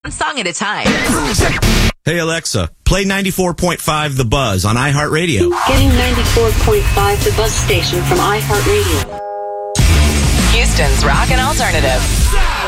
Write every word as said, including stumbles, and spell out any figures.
song at a time. Hey, Alexa, play ninety-four point five The Buzz on iHeartRadio. Getting ninety-four point five The Buzz station from iHeartRadio. Houston's Rock and Alternative.